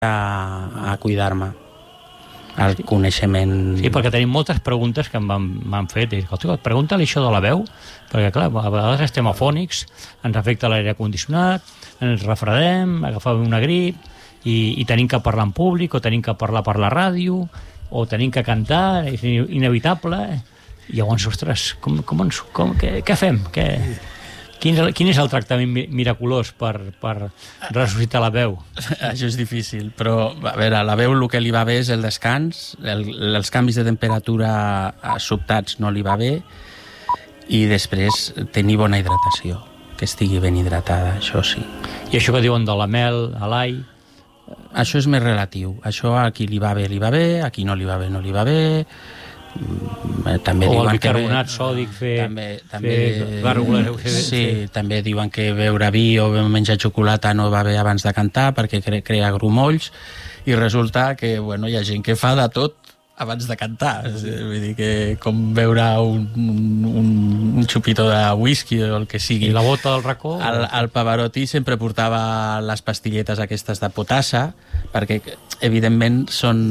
a cuidar-me. El coneixement... Sí, perquè tenim moltes preguntes que m'han fet. Pregunta-li això de la veu, perquè clar, a vegades estem afònics, ens afecta l'aire condicionat, ens refredem, agafem una grip, i tenim que parlar en públic, o tenim que parlar per la ràdio, o tenim que cantar, és inevitable. I llavors, ostres, què fem? Quin és el tractament miraculós per ressuscitar la veu? Això és difícil, però a veure, la veu el que li va bé és el descans, els canvis de temperatura sobtats no li va bé, i després tenir bona hidratació, que estigui ben hidratada, això sí. I això que diuen de la mel, a l'all? Això és més relatiu. Això a qui li va bé, a qui no li va bé, no li va bé. També o diuen el bicarbonat sòdic fer gàrgoles. Sí, també diuen que beure vi o menjar xocolata no va bé abans de cantar perquè crea grumolls, i resulta que hi ha gent que fa de tot abans de cantar. Vull dir que com beure un xupito de whisky o el que sigui. I la bota del racó? El Pavarotti sempre portava les pastilletes aquestes de potassa, perquè evidentment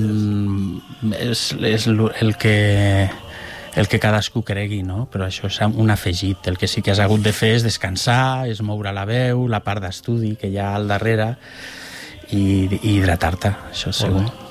és el que cadascú cregui, no? Però això és un afegit. El que sí que has hagut de fer és descansar, és moure la veu, la part d'estudi que hi ha al darrere, i hidratar-te, això segur.